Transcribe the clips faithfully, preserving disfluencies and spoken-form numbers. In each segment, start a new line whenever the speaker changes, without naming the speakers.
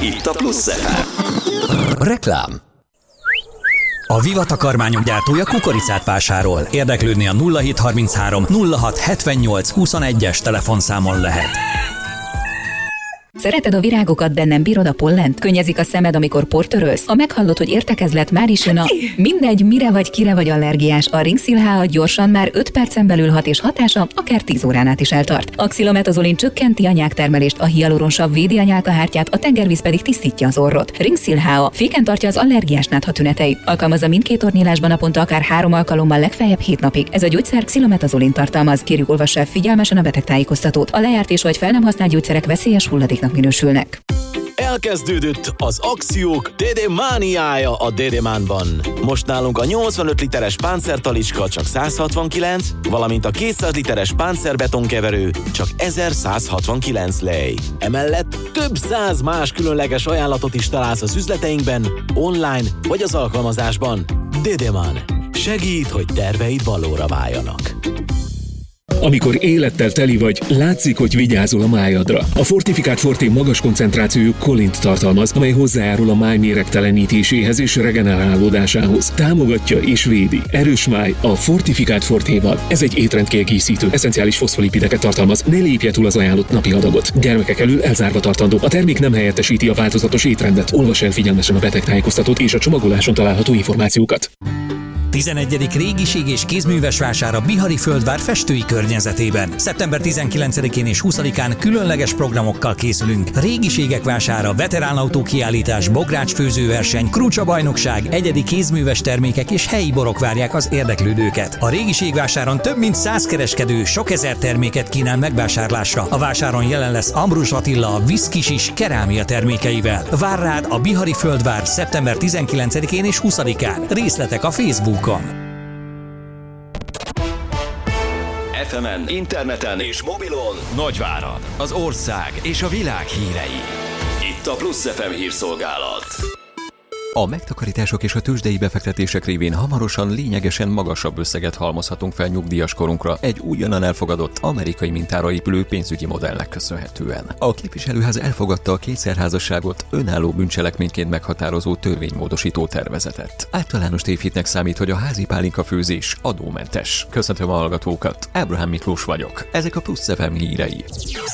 Itt a Plusz ef em.
Reklám. A Viva takarmányok gyártója kukoricát vásárol. Érdeklődni a nulla hét harminchárom nulla hat hetvennyolc huszonegyes telefonszámon lehet.
Szereted a virágokat, de nem bírod a pollent? Könnyezik a szemed, amikor portörölsz? Ha meghallod, hogy értekezlet, már is jön a... Mindegy, mire vagy, kire vagy allergiás, a Ringsil há hat gyorsan már öt percen belül hat, és hatása akár tíz órán át is eltart. A xilometazoline csökkenti a nyáktermelést, a hialuronsav védi a nyálkahártyát, a tengervíz pedig tisztítja az orrot. Ringsil há hat féken tartja az allergiás nátha tüneteit. Alkalmazza mindkét ornyílásban naponta akár három alkalommal, legfeljebb hét napig. Ez a gyógyszer xilometazoline tartalmaz. Kérjük, olvassa el figyelmesen a betegtájékoztatót. A lejárt és vagy fel nem használt gyógyszerek veszélyes hulladéknak minősülnek.
Elkezdődött az akciók Dédémániája a Dédémánban. Most nálunk a nyolcvanöt literes páncértalicska csak száz hatvankilenc, valamint a kétszáz literes páncérbetonkeverő csak ezerszázhatvankilenc lej. Emellett több száz más különleges ajánlatot is találsz az üzleteinkben, online vagy az alkalmazásban. Dédémán. Segít, hogy terveid valóra váljanak.
Amikor élettel teli vagy, látszik, hogy vigyázol a májadra. A Fortifikált Forté magas koncentrációjú kolint tartalmaz, amely hozzájárul a máj méregtelenítéséhez és regenerálódásához. Támogatja és védi. Erős máj a Fortifikált Fortéval. Ez egy étrendkiegészítő, eszenciális foszfolipideket tartalmaz. Ne lépje túl az ajánlott napi adagot. Gyermekek elől elzárva tartandó. A termék nem helyettesíti a változatos étrendet. Olvass el figyelmesen a betegtájékoztatót és a csomagoláson található információkat.
tizenegyedik Régiség és kézműves vásár a Bihari Földvár festői környezetében. szeptember tizenkilencedikén és huszadikán különleges programokkal készülünk. Régiségek vására, veteránautó kiállítás, bográcsfőzőverseny, krucsabajnokság, egyedi kézműves termékek és helyi borok várják az érdeklődőket. A Régiség vásáron több mint száz kereskedő sok ezer terméket kínál megvásárlásra. A vásáron jelen lesz Ambrus Attila Viszkis is kerámia termékeivel. Vár rád a Bihari Földvár szeptember tizenkilencedikén és huszadikán. Részletek a Facebook.
ef emen, interneten és mobilon Nagyvárad, az ország és a világ hírei. Itt a Plusz ef em hírszolgálat.
A megtakarítások és a tőzsdei befektetések révén hamarosan lényegesen magasabb összeget halmozhatunk fel nyugdíjas korunkra egy újonnan elfogadott amerikai mintára épülő pénzügyi modellnek köszönhetően. A képviselőház elfogadta a kétszerházasságot önálló bűncselekményként meghatározó törvénymódosító tervezetet. Általános tévhitnek számít, hogy a házi pálinka főzés adómentes. Köszöntöm a hallgatókat, Ábrahám Miklós vagyok. Ezek a Plusz ef em hírei.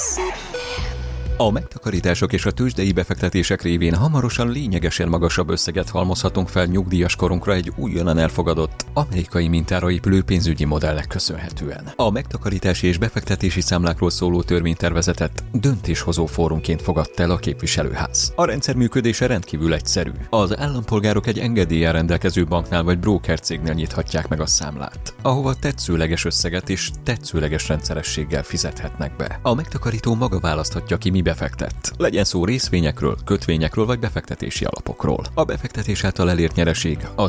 A megtakarítások és a tőzsdei befektetések révén hamarosan lényegesen magasabb összeget halmozhatunk fel nyugdíjas korunkra egy újonnan elfogadott amerikai mintára épülő pénzügyi modellnek köszönhetően. A megtakarítási és befektetési számlákról szóló törvénytervezetet döntéshozó fórumként fogadta el a képviselőház. A rendszer működése rendkívül egyszerű. Az állampolgárok egy engedéllyel rendelkező banknál vagy broker cégnél nyithatják meg a számlát, ahova tetszőleges összeget és tetszőleges rendszerességgel fizethetnek be. A megtakarító maga választhatja ki, mi befektet. Legyen szó részvényekről, kötvényekről vagy befektetési alapokról. A befektetés által elért nyereség az